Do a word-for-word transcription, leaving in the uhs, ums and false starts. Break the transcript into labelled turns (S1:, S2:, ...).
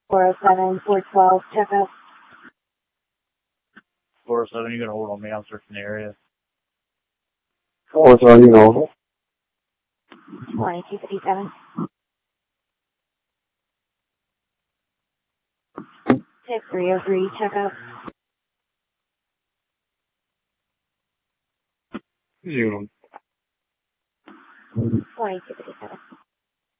S1: four oh seven, four twelve, checkup.
S2: four oh seven, you're going to hold on me. I'm searching the area.
S3: four oh seven, you know.
S1: twenty-two fifty-seven. six three oh three, checkup.
S3: Zero.
S1: twenty-two fifty-seven.